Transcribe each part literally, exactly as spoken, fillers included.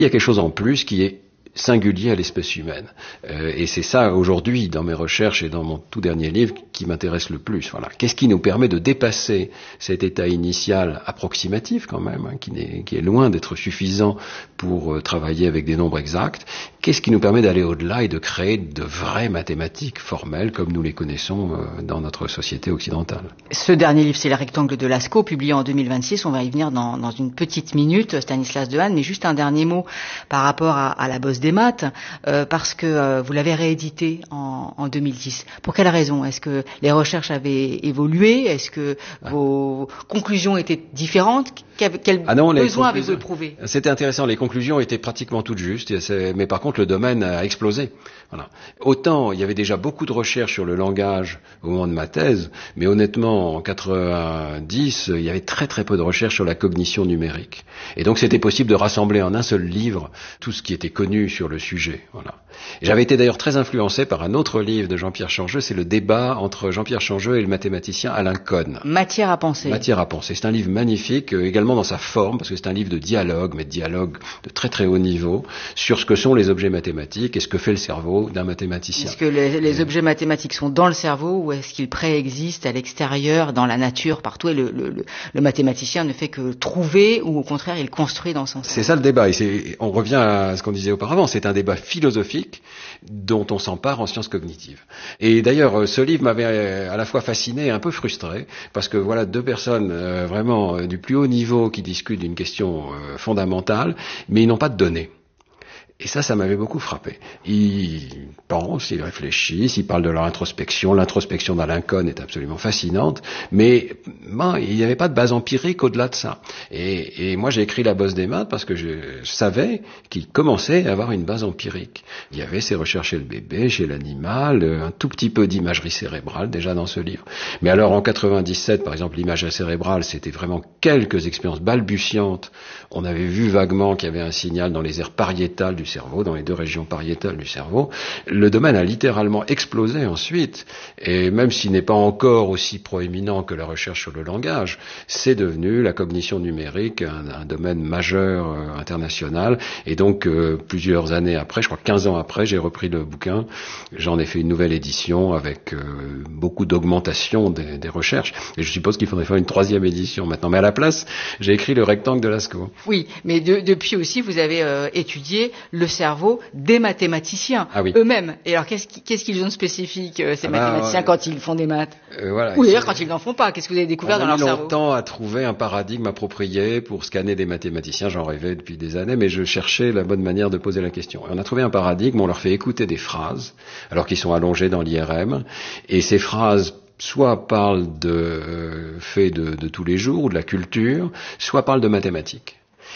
Il y a quelque chose en plus qui est singulier à l'espèce humaine. Euh, et c'est ça, aujourd'hui, dans mes recherches et dans mon tout dernier livre, qui m'intéresse le plus. Voilà. Qu'est-ce qui nous permet de dépasser cet état initial approximatif, quand même, hein, qui, n'est, qui est loin d'être suffisant pour euh, travailler avec des nombres exacts. Qu'est-ce qui nous permet d'aller au-delà et de créer de vraies mathématiques formelles, comme nous les connaissons euh, dans notre société occidentale. Ce dernier livre, c'est Le rectangle de Lascaux, publié en deux mille vingt-six. On va y venir dans, dans une petite minute, Stanislas Dehaene. Mais juste un dernier mot par rapport à, à la bosse des maths, euh, parce que euh, vous l'avez réédité en, en deux mille dix. Pour quelle raison? Est-ce que les recherches avaient évolué? Est-ce que ah. vos conclusions étaient différentes? Quel, quel ah non, besoin avez-vous éprouvé? C'était intéressant. Les conclusions étaient pratiquement toutes justes, mais par contre, le domaine a explosé. Voilà. Autant, il y avait déjà beaucoup de recherches sur le langage au moment de ma thèse, mais honnêtement, en quatre-vingt-dix, il y avait très très peu de recherches sur la cognition numérique. Et donc, c'était possible de rassembler en un seul livre tout ce qui était connu sur le sujet. Voilà. J'avais été d'ailleurs très influencé par un autre livre de Jean-Pierre Changeux, c'est le débat entre Jean-Pierre Changeux et le mathématicien Alain Cohn. Matière à penser. Matière à penser. C'est un livre magnifique, euh, également dans sa forme, parce que c'est un livre de dialogue, mais de dialogue de très très haut niveau, sur ce que sont les objets mathématiques et ce que fait le cerveau d'un mathématicien. Est-ce que les, les et... objets mathématiques sont dans le cerveau ou est-ce qu'ils préexistent à l'extérieur, dans la nature, partout, et le, le, le, le mathématicien ne fait que trouver ou au contraire il construit dans son cerveau? C'est ça le débat, et c'est, on revient à ce qu'on disait auparavant, c'est un débat philosophique dont on s'empare en sciences cognitives. Et d'ailleurs, ce livre m'avait à la fois fasciné et un peu frustré, parce que voilà deux personnes euh, vraiment euh, du plus haut niveau qui discutent d'une question euh, fondamentale, mais ils n'ont pas de données. Et ça, ça m'avait beaucoup frappé. Ils pensent, ils réfléchissent, ils parlent de leur introspection. L'introspection d'Alain Cohn est absolument fascinante, mais ben, il n'y avait pas de base empirique au-delà de ça. Et, et moi, j'ai écrit La bosse des maths parce que je, je savais qu'il commençait à avoir une base empirique. Il y avait ces recherches chez le bébé, chez l'animal, un tout petit peu d'imagerie cérébrale déjà dans ce livre. Mais alors en quatre-vingt-dix-sept, par exemple, l'imagerie cérébrale, c'était vraiment quelques expériences balbutiantes. On avait vu vaguement qu'il y avait un signal dans les aires pariétales du cerveau, dans les deux régions pariétales du cerveau. Le domaine a littéralement explosé ensuite, et même s'il n'est pas encore aussi proéminent que la recherche sur le langage, c'est devenu la cognition numérique, un, un domaine majeur euh, international, et donc euh, plusieurs années après, je crois quinze ans après, j'ai repris le bouquin, j'en ai fait une nouvelle édition avec euh, beaucoup d'augmentation des, des recherches, et je suppose qu'il faudrait faire une troisième édition maintenant, mais à la place, j'ai écrit Le rectangle de Lascaux. Oui, mais de, depuis aussi, vous avez euh, étudié le cerveau des mathématiciens ah oui. eux-mêmes. Et alors, qu'est-ce, qu'est-ce qu'ils ont de spécifique, euh, ces ah mathématiciens, bah, ouais. quand ils font des maths euh, voilà, ou d'ailleurs quand ils n'en font pas? Qu'est-ce que vous avez découvert dans leur cerveau? On a mis longtemps à trouver un paradigme approprié pour scanner des mathématiciens. J'en rêvais depuis des années, mais je cherchais la bonne manière de poser la question. Et on a trouvé un paradigme, on leur fait écouter des phrases, alors qu'ils sont allongés dans l'I R M, et ces phrases soit parlent de euh, faits de, de tous les jours, ou de la culture, soit parlent de mathématiques.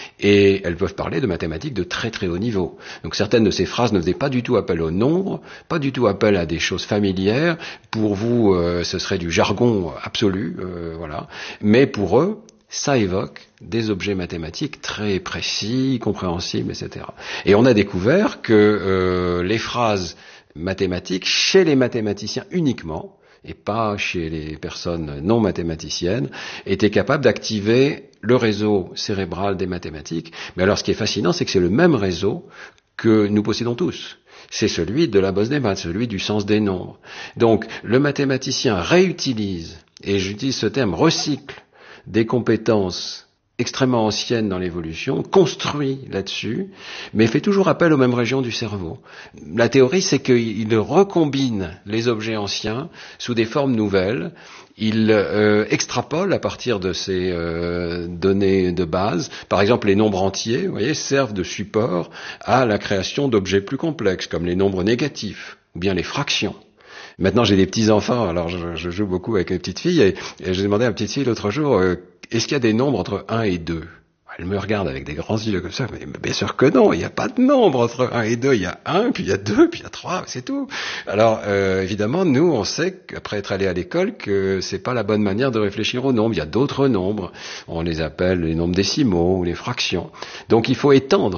Et elles peuvent parler de mathématiques de très très haut niveau. Donc certaines de ces phrases ne faisaient pas du tout appel au nombre, pas du tout appel à des choses familières. Pour vous, euh, ce serait du jargon absolu, euh, voilà. Mais pour eux, ça évoque des objets mathématiques très précis, compréhensibles, et cetera. Et on a découvert que euh, les phrases mathématiques, chez les mathématiciens uniquement, et pas chez les personnes non mathématiciennes, étaient capables d'activer le réseau cérébral des mathématiques. Mais alors ce qui est fascinant, c'est que c'est le même réseau que nous possédons tous. C'est celui de la bosse des maths, celui du sens des nombres. Donc le mathématicien réutilise, et j'utilise ce terme, recycle des compétences extrêmement anciennes dans l'évolution, construit là-dessus, mais fait toujours appel aux mêmes régions du cerveau. La théorie, c'est qu'il recombine les objets anciens sous des formes nouvelles, il euh, extrapole à partir de ces euh, données de base. Par exemple, les nombres entiers, vous voyez, servent de support à la création d'objets plus complexes, comme les nombres négatifs, ou bien les fractions. Maintenant, j'ai des petits-enfants, alors je, je joue beaucoup avec mes petites filles, et, et j'ai demandé à ma petite fille l'autre jour, euh, est-ce qu'il y a des nombres entre un et deux? Elle me regarde avec des grands yeux comme ça, mais bien sûr que non, il n'y a pas de nombre entre un et deux, il y a un, puis il y a deux, puis il y a trois, c'est tout. Alors, euh, évidemment, nous, on sait qu'après être allé à l'école, que c'est pas la bonne manière de réfléchir aux nombres. Il y a d'autres nombres, on les appelle les nombres décimaux ou les fractions. Donc, il faut étendre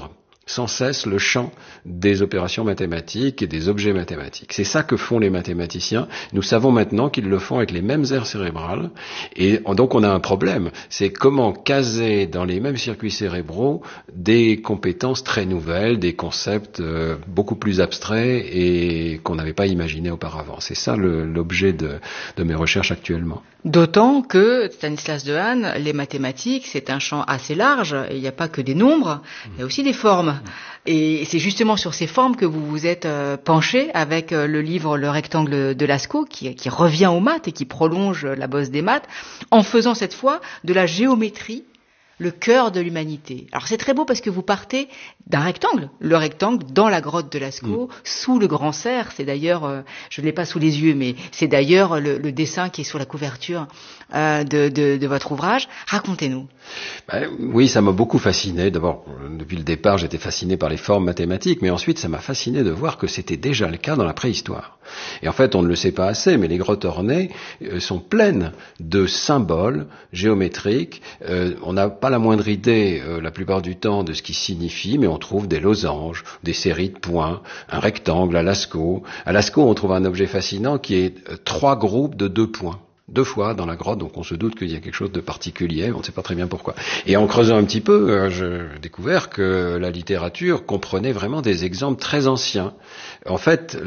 sans cesse le champ des opérations mathématiques et des objets mathématiques. C'est ça que font les mathématiciens. Nous savons maintenant qu'ils le font avec les mêmes aires cérébrales. Et donc on a un problème. C'est comment caser dans les mêmes circuits cérébraux des compétences très nouvelles, des concepts euh, beaucoup plus abstraits et qu'on n'avait pas imaginés auparavant. C'est ça le, l'objet de, de mes recherches actuellement. D'autant que, Stanislas Dehaene, les mathématiques, c'est un champ assez large. Il n'y a pas que des nombres, il y a aussi des formes. Et c'est justement sur ces formes que vous vous êtes euh, penché avec euh, le livre Le rectangle de Lascaux, qui, qui revient aux maths et qui prolonge la bosse des maths, en faisant cette fois de la géométrie le cœur de l'humanité. Alors c'est très beau parce que vous partez d'un rectangle, le rectangle dans la grotte de Lascaux, mmh. sous le grand cerf. C'est d'ailleurs, euh, je ne l'ai pas sous les yeux, mais c'est d'ailleurs le, le dessin qui est sur la couverture euh, de, de, de votre ouvrage. Racontez-nous. Ben, oui, ça m'a beaucoup fasciné. D'abord, depuis le départ, j'étais fasciné par les formes mathématiques, mais ensuite, ça m'a fasciné de voir que c'était déjà le cas dans la préhistoire. Et en fait, on ne le sait pas assez, mais les grottes ornées euh, sont pleines de symboles géométriques. Euh, on n'a pas la moindre idée, euh, la plupart du temps, de ce qui signifie, mais on trouve des losanges, des séries de points, un rectangle à Lascaux. À Lascaux, on trouve un objet fascinant qui est euh, trois groupes de deux points. Deux fois dans la grotte, donc on se doute qu'il y a quelque chose de particulier, on ne sait pas très bien pourquoi. Et en creusant un petit peu, euh, j'ai découvert que la littérature comprenait vraiment des exemples très anciens. En fait,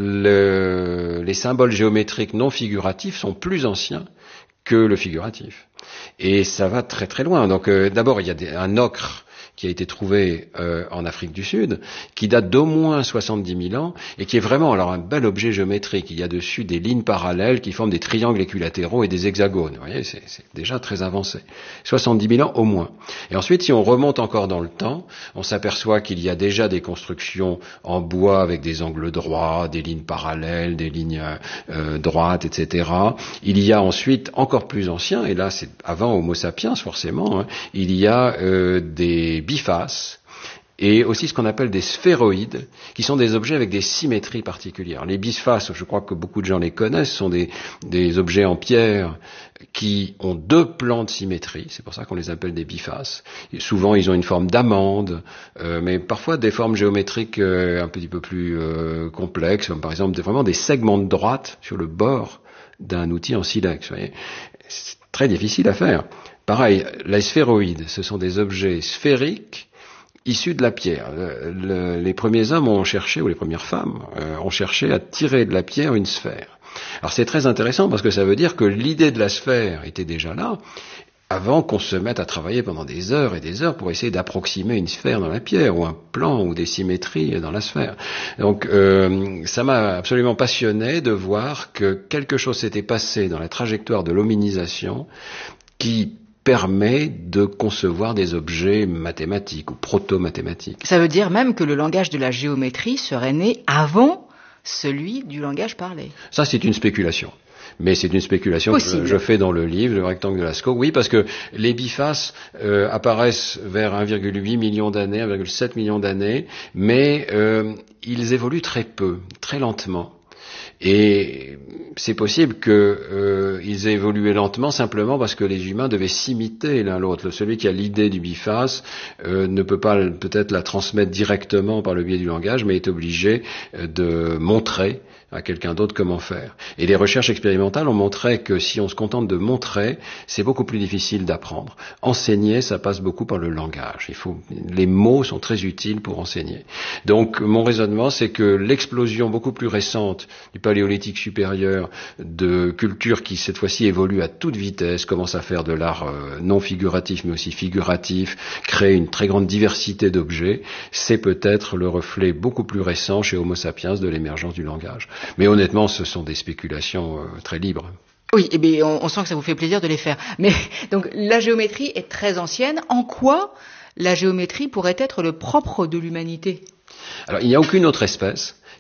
le, les symboles géométriques non figuratifs sont plus anciens que le figuratif. Et ça va très très loin. Donc euh, d'abord, il y a des, un ocre qui a été trouvé euh, en Afrique du Sud, qui date d'au moins soixante-dix mille ans, et qui est vraiment alors un bel objet géométrique. Il y a dessus des lignes parallèles qui forment des triangles équilatéraux et des hexagones. Vous voyez, c'est, c'est déjà très avancé. soixante-dix mille ans au moins. Et ensuite, si on remonte encore dans le temps, on s'aperçoit qu'il y a déjà des constructions en bois avec des angles droits, des lignes parallèles, des lignes euh, droites, et cetera. Il y a ensuite, encore plus ancien, et là c'est avant Homo sapiens forcément, hein, il y a euh, des bifaces, et aussi ce qu'on appelle des sphéroïdes, qui sont des objets avec des symétries particulières. Les bifaces, je crois que beaucoup de gens les connaissent, sont des, des objets en pierre qui ont deux plans de symétrie, c'est pour ça qu'on les appelle des bifaces. Et souvent, ils ont une forme d'amande, euh, mais parfois des formes géométriques euh, un petit peu plus euh, complexes, comme par exemple des, vraiment des segments de droite sur le bord d'un outil en silex. Vous voyez, c'est très difficile à faire. Pareil, les sphéroïdes, ce sont des objets sphériques issus de la pierre. Le, le, les premiers hommes ont cherché, ou les premières femmes, euh, ont cherché à tirer de la pierre une sphère. Alors c'est très intéressant parce que ça veut dire que l'idée de la sphère était déjà là, avant qu'on se mette à travailler pendant des heures et des heures pour essayer d'approximer une sphère dans la pierre, ou un plan, ou des symétries dans la sphère. Donc euh, ça m'a absolument passionné de voir que quelque chose s'était passé dans la trajectoire de l'hominisation qui permet de concevoir des objets mathématiques ou proto-mathématiques. Ça veut dire même que le langage de la géométrie serait né avant celui du langage parlé. Ça, c'est une spéculation. Mais c'est une spéculation Possible. que je, je fais dans le livre, le rectangle de Lascaux. Oui, parce que les bifaces euh, apparaissent vers un virgule huit million d'années, un virgule sept million d'années, mais euh, ils évoluent très peu, très lentement. Et c'est possible qu'ils euh, aient évolué lentement simplement parce que les humains devaient s'imiter l'un l'autre. Celui qui a l'idée du biface euh, ne peut pas peut-être la transmettre directement par le biais du langage, mais est obligé euh, de montrer à quelqu'un d'autre comment faire. Et les recherches expérimentales ont montré que si on se contente de montrer, c'est beaucoup plus difficile d'apprendre. Enseigner, ça passe beaucoup par le langage. Il faut, les mots sont très utiles pour enseigner. Donc, mon raisonnement, c'est que l'explosion beaucoup plus récente du paléolithique supérieur, de cultures qui, cette fois-ci, évoluent à toute vitesse, commencent à faire de l'art euh, non figuratif, mais aussi figuratif, créer une très grande diversité d'objets, c'est peut-être le reflet beaucoup plus récent chez Homo sapiens de l'émergence du langage. Mais honnêtement, ce sont des spéculations euh, très libres. Oui, eh bien, on, on sent que ça vous fait plaisir de les faire. Mais donc, la géométrie est très ancienne. En quoi la géométrie pourrait être le propre de l'humanité ? Alors, il n'y a aucune autre espèce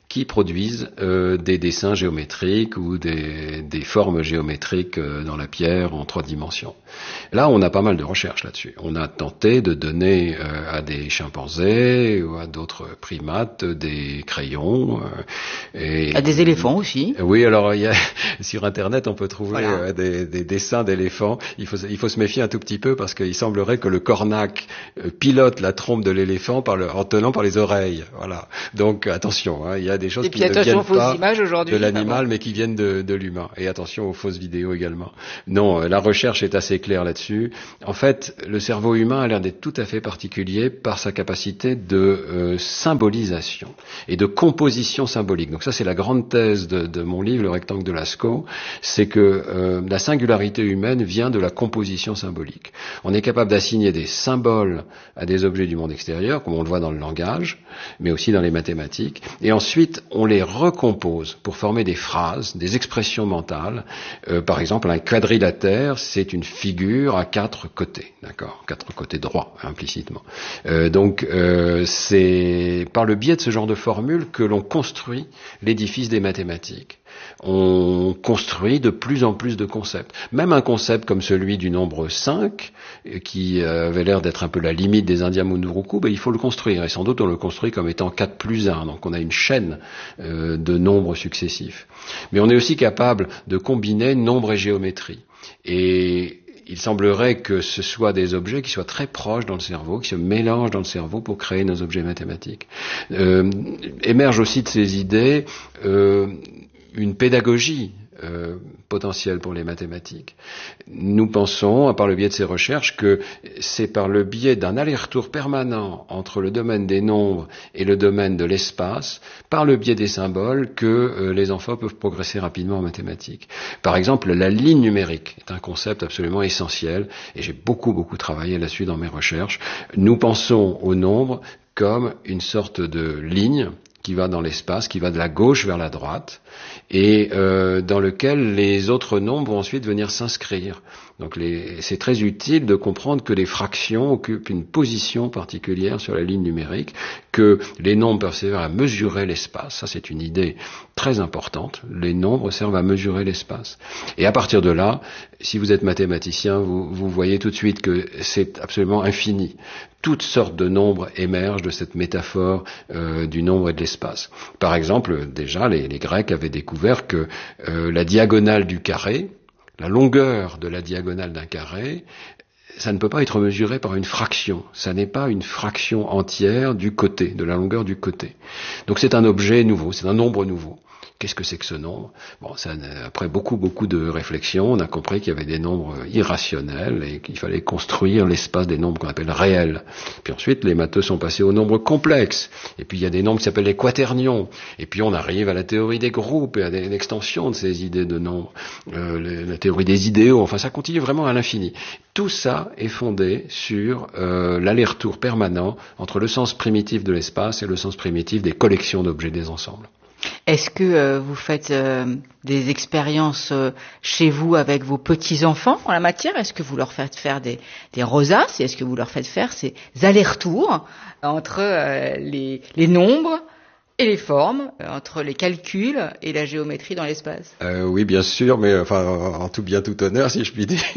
qui produisent euh, des dessins géométriques ou des, des formes géométriques euh, dans la pierre en trois dimensions. Là, on a pas mal de recherches là-dessus. On a tenté de donner euh, à des chimpanzés ou à d'autres primates des crayons. Euh, et, à des éléphants aussi. Oui, alors il y a, sur Internet, on peut trouver voilà. euh, des, des dessins d'éléphants. Il faut, il faut se méfier un tout petit peu parce qu'il semblerait que le cornac euh, pilote la trompe de l'éléphant par le, en tenant par les oreilles. Voilà. Donc attention, hein, il y a des choses et qui ne viennent pas de l'animal, mais qui viennent de, de l'humain. Et attention aux fausses vidéos également. Non, la recherche est assez claire là-dessus. En fait, le cerveau humain a l'air d'être tout à fait particulier par sa capacité de euh, symbolisation et de composition symbolique. Donc ça, c'est la grande thèse de, de mon livre, Le rectangle de Lascaux, c'est que euh, la singularité humaine vient de la composition symbolique. On est capable d'assigner des symboles à des objets du monde extérieur, comme on le voit dans le langage, mais aussi dans les mathématiques, et ensuite on les recompose pour former des phrases, des expressions mentales. Euh, par exemple, un quadrilatère, c'est une figure à quatre côtés, d'accord, quatre côtés droits, implicitement. Euh, donc, euh, c'est par le biais de ce genre de formule que l'on construit l'édifice des mathématiques. On construit de plus en plus de concepts. Même un concept comme celui du nombre cinq, qui avait l'air d'être un peu la limite des Indiens Munduruku, ben, il faut le construire. Et sans doute on le construit comme étant quatre plus un. Donc on a une chaîne euh, de nombres successifs. Mais on est aussi capable de combiner nombre et géométrie. Et il semblerait que ce soit des objets qui soient très proches dans le cerveau, qui se mélangent dans le cerveau pour créer nos objets mathématiques. Euh, émerge aussi de ces idées euh, une pédagogie euh, potentielle pour les mathématiques. Nous pensons, par le biais de ces recherches, que c'est par le biais d'un aller-retour permanent entre le domaine des nombres et le domaine de l'espace, par le biais des symboles, que euh, les enfants peuvent progresser rapidement en mathématiques. Par exemple, la ligne numérique est un concept absolument essentiel, et j'ai beaucoup, beaucoup travaillé là-dessus dans mes recherches. Nous pensons au nombre comme une sorte de ligne qui va dans l'espace, qui va de la gauche vers la droite, et euh, dans lequel les autres nombres vont ensuite venir s'inscrire. Donc les, c'est très utile de comprendre que les fractions occupent une position particulière sur la ligne numérique, que les nombres peuvent servir à mesurer l'espace. Ça, c'est une idée très importante. Les nombres servent à mesurer l'espace. Et à partir de là, si vous êtes mathématicien, vous, vous voyez tout de suite que c'est absolument infini. Toutes sortes de nombres émergent de cette métaphore euh, du nombre et de l'espace. Par exemple, déjà, les, les Grecs avaient découvert que euh, la diagonale du carré, la longueur de la diagonale d'un carré, ça ne peut pas être mesuré par une fraction. Ça n'est pas une fraction entière du côté, de la longueur du côté. Donc c'est un objet nouveau, c'est un nombre nouveau. Qu'est-ce que c'est que ce nombre? Bon, ça, après beaucoup, beaucoup de réflexions, on a compris qu'il y avait des nombres irrationnels et qu'il fallait construire l'espace des nombres qu'on appelle réels. Puis ensuite, les matheux sont passés aux nombres complexes. Et puis il y a des nombres qui s'appellent les quaternions. Et puis on arrive à la théorie des groupes et à une extension de ces idées de nombres. Euh, la théorie des idéaux, enfin ça continue vraiment à l'infini. Tout ça est fondé sur euh, l'aller-retour permanent entre le sens primitif de l'espace et le sens primitif des collections d'objets des ensembles. Est-ce que euh, vous faites euh, des expériences euh, chez vous avec vos petits-enfants en la matière? Est-ce que vous leur faites faire des, des rosaces? Et est-ce que vous leur faites faire ces allers-retours entre euh, les, les nombres et les formes, euh, entre les calculs et la géométrie dans l'espace? euh, Oui, bien sûr, mais enfin en tout bien tout honneur, si je puis dire,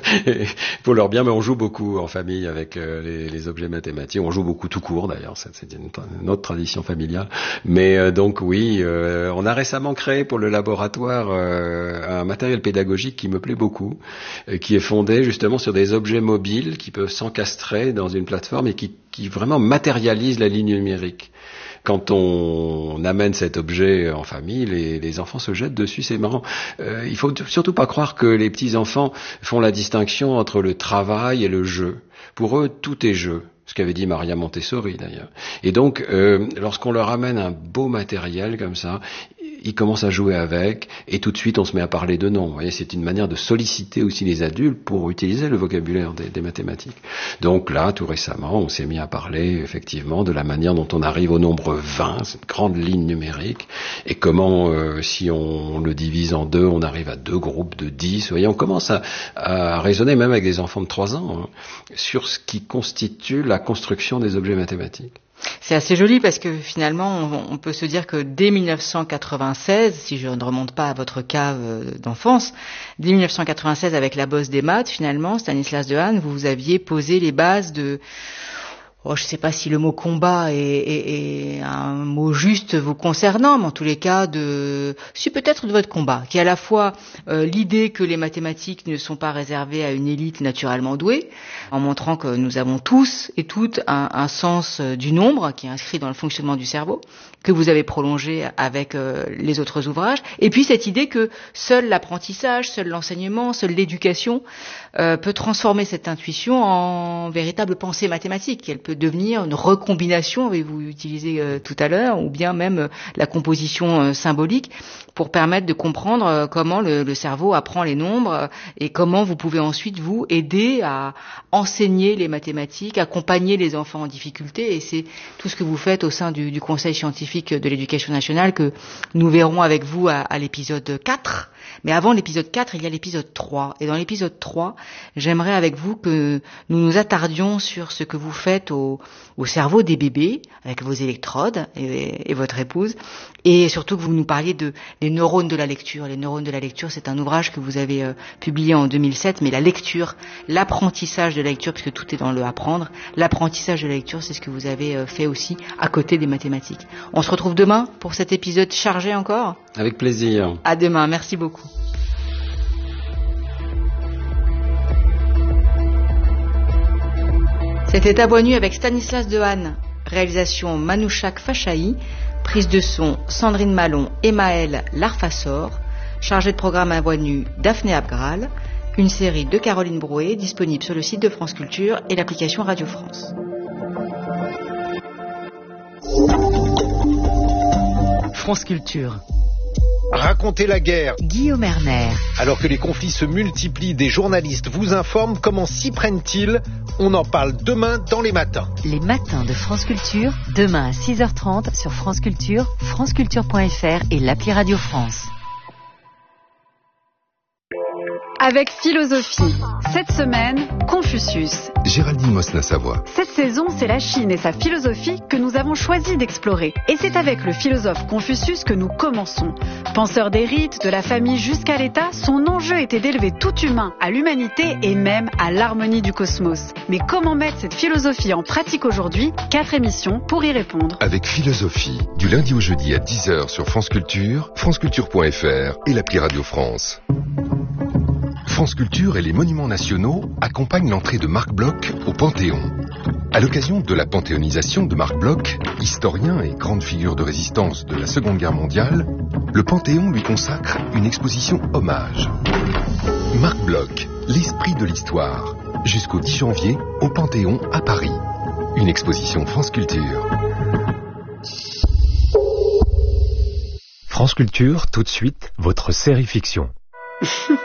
pour leur bien. Mais on joue beaucoup en famille avec euh, les, les objets mathématiques. On joue beaucoup tout court, d'ailleurs. C'est, c'est une, une autre tradition familiale. Mais euh, donc oui, euh, on a récemment créé pour le laboratoire euh, un matériel pédagogique qui me plaît beaucoup, euh, qui est fondé justement sur des objets mobiles qui peuvent s'encastrer dans une plateforme et qui, qui vraiment matérialisent la ligne numérique. Quand on amène cet objet en famille, les, les enfants se jettent dessus, c'est marrant. Euh, il faut surtout pas croire que les petits-enfants font la distinction entre le travail et le jeu. Pour eux, tout est jeu. Ce qu'avait dit Maria Montessori d'ailleurs. Et donc, euh, lorsqu'on leur amène un beau matériel comme ça, ils commencent à jouer avec, et tout de suite on se met à parler de nombres. Vous voyez, c'est une manière de solliciter aussi les adultes pour utiliser le vocabulaire des, des mathématiques. Donc là, tout récemment, on s'est mis à parler effectivement de la manière dont on arrive au nombre vingt, cette grande ligne numérique, et comment, euh, si on le divise en deux, on arrive à deux groupes de dix. Vous voyez, on commence à, à raisonner même avec des enfants de trois ans hein, sur ce qui constitue la construction des objets mathématiques. C'est assez joli parce que finalement, on, on peut se dire que dès mille neuf cent quatre-vingt-seize, si je ne remonte pas à votre cas euh, d'enfance, dès mille neuf cent quatre-vingt-seize avec la bosse des maths, finalement, Stanislas Dehaene, vous, vous aviez posé les bases de... Oh, je ne sais pas si le mot combat est, est, est un mot juste vous concernant, mais en tous les cas, de, si peut-être de votre combat, qui est à la fois euh, l'idée que les mathématiques ne sont pas réservées à une élite naturellement douée, en montrant que nous avons tous et toutes un, un sens du nombre qui est inscrit dans le fonctionnement du cerveau, que vous avez prolongé avec euh, les autres ouvrages, et puis cette idée que seul l'apprentissage, seul l'enseignement, seule l'éducation euh, peut transformer cette intuition en véritable pensée mathématique. Elle peut devenir une recombination, avez-vous utilisé euh, tout à l'heure, ou bien même euh, la composition euh, symbolique, pour permettre de comprendre euh, comment le, le cerveau apprend les nombres euh, et comment vous pouvez ensuite vous aider à enseigner les mathématiques, accompagner les enfants en difficulté, et c'est tout ce que vous faites au sein du, du Conseil scientifique de l'éducation nationale que nous verrons avec vous à, à l'épisode quatre. Mais avant l'épisode quatre, il y a l'épisode trois. Et dans l'épisode trois, j'aimerais avec vous que nous nous attardions sur ce que vous faites au, au cerveau des bébés, avec vos électrodes et, et votre épouse, et surtout que vous nous parliez de les neurones de la lecture. Les neurones de la lecture, c'est un ouvrage que vous avez euh, publié en deux mille sept, mais la lecture, l'apprentissage de la lecture, puisque tout est dans le apprendre, l'apprentissage de la lecture, c'est ce que vous avez euh, fait aussi à côté des mathématiques. On se retrouve demain pour cet épisode chargé encore. Avec plaisir. À demain, merci beaucoup. C'était À Voix nue avec Stanislas Dehaene, réalisation Manouchak Fachahi, prise de son Sandrine Malon et Maëlle Larfassor, chargé de programme À Voix nue Daphné Abgral, une série de Caroline Brouet disponible sur le site de France Culture et l'application Radio France. France Culture. Racontez la guerre. Guillaume Erner. Alors que les conflits se multiplient, des journalistes vous informent. Comment s'y prennent-ils? On en parle demain dans les matins. Les matins de France Culture, demain à six heures trente sur France Culture, franceculture point f r et l'appli Radio France. Avec philosophie. Cette semaine, Confucius. Géraldine Mosna-Savoie. Cette saison, c'est la Chine et sa philosophie que nous avons choisi d'explorer. Et c'est avec le philosophe Confucius que nous commençons. Penseur des rites, de la famille jusqu'à l'État, son enjeu était d'élever tout humain à l'humanité et même à l'harmonie du cosmos. Mais comment mettre cette philosophie en pratique aujourd'hui? Quatre émissions pour y répondre. Avec philosophie, du lundi au jeudi à dix heures sur France Culture, franceculture point f r et l'appli Radio France. France Culture et les monuments nationaux accompagnent l'entrée de Marc Bloch au Panthéon. À l'occasion de la panthéonisation de Marc Bloch, historien et grande figure de résistance de la Seconde Guerre mondiale, le Panthéon lui consacre une exposition hommage. Marc Bloch, l'esprit de l'histoire, jusqu'au dix janvier au Panthéon à Paris. Une exposition France Culture. France Culture, tout de suite, votre série fiction.